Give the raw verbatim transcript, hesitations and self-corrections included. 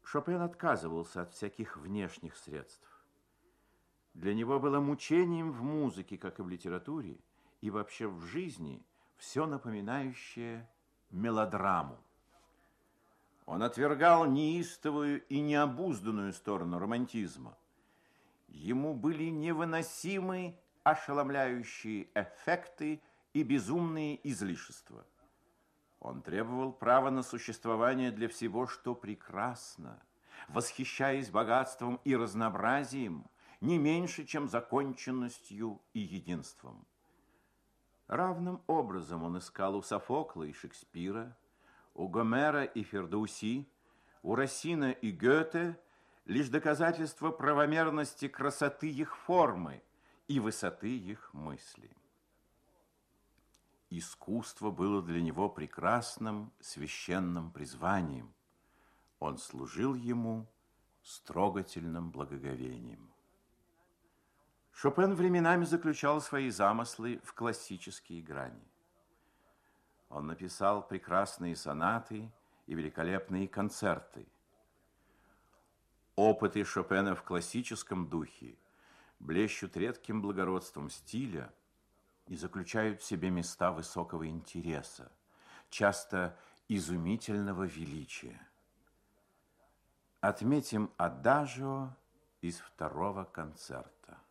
Шопен отказывался от всяких внешних средств. Для него было мучением в музыке, как и в литературе, и вообще в жизни все напоминающее мелодраму. Он отвергал неистовую и необузданную сторону романтизма. Ему были невыносимы ошеломляющие эффекты и безумные излишества. Он требовал права на существование для всего, что прекрасно, восхищаясь богатством и разнообразием, не меньше, чем законченностью и единством. Равным образом он искал у Софокла и Шекспира, у Гомера и Фердоуси, у Рассина и Гёте лишь доказательство правомерности красоты их формы и высоты их мысли. Искусство было для него прекрасным священным призванием. Он служил ему с трогательным благоговением. Шопен временами заключал свои замыслы в классические грани. Он написал прекрасные сонаты и великолепные концерты. Опыты Шопена в классическом духе блещут редким благородством стиля и заключают в себе места высокого интереса, часто изумительного величия. Отметим адажио из второго концерта.